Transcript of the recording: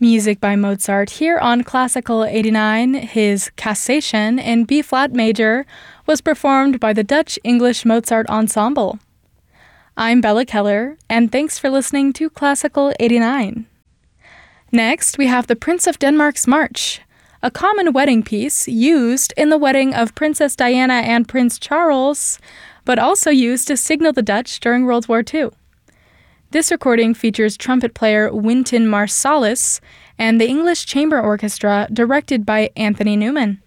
Music by Mozart here on Classical 89. His Cassation in B-flat major was performed by the Dutch-English Mozart Ensemble. I'm Bella Keller, and thanks for listening to Classical 89. Next, we have the Prince of Denmark's March, a common wedding piece used in the wedding of Princess Diana and Prince Charles, but also used to signal the Dutch during World War II. This recording features trumpet player Wynton Marsalis and the English Chamber Orchestra directed by Anthony Newman.